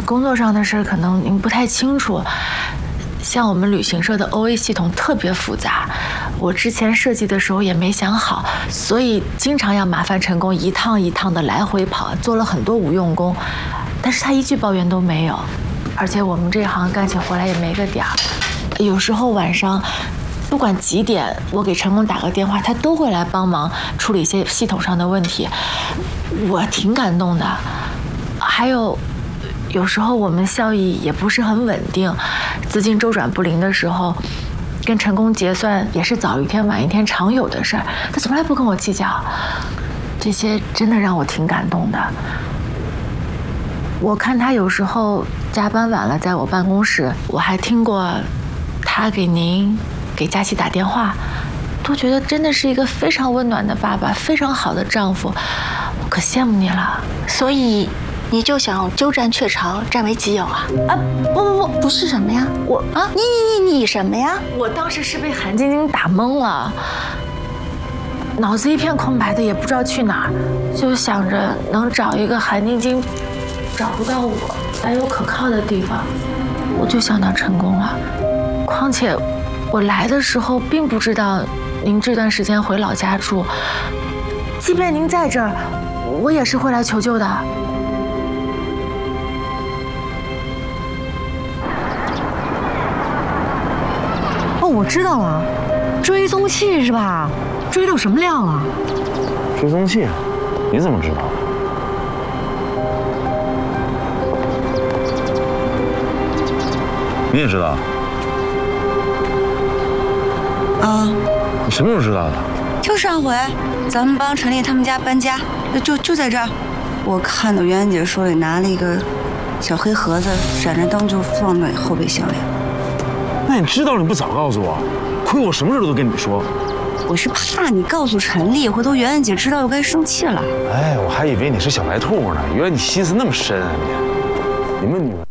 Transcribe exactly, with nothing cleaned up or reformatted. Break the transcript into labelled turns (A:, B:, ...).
A: 工作上的事儿可能您不太清楚。像我们旅行社的 O A 系统特别复杂，我之前设计的时候也没想好，所以经常要麻烦陈工一趟一趟的来回跑，做了很多无用功。但是他一句抱怨都没有，而且我们这行干起活来也没个点儿，有时候晚上不管几点，我给陈工打个电话，他都会来帮忙处理一些系统上的问题，我挺感动的。还有有时候我们效益也不是很稳定，资金周转不灵的时候，跟陈工结算也是早一天晚一天常有的事儿，他从来不跟我计较，这些真的让我挺感动的。我看他有时候加班晚了，在我办公室，我还听过他给您、给佳琪打电话，都觉得真的是一个非常温暖的爸爸，非常好的丈夫，我可羡慕你了。
B: 所以你就想鸠占鹊巢，占为己有啊？啊，不不不，不是什么呀？我啊，你你你你什么呀？
A: 我当时是被韩晶晶打懵了，脑子一片空白的，也不知道去哪儿，就想着能找一个韩晶晶找不到我但又可靠的地方，我就想到陈工了。况且我来的时候并不知道您这段时间回老家住，即便您在这儿，我也是会来求救的。
C: 哦，我知道了，追踪器是吧？追到什么料了？
D: 追踪器？你怎么知道？你也知道？
C: 啊？
D: 你什么时候知道的？
C: 就上回咱们帮陈丽他们家搬家，就就在这儿。我看到袁姐手里拿了一个小黑盒子，闪着灯，就放在后备箱里。
D: 那你知道了你不早告诉我？亏我什么事都跟你说。
C: 我是怕你告诉陈丽，回头袁安姐知道又该生气了。
D: 哎，我还以为你是小白兔呢，原来你心思那么深啊你！你们女人。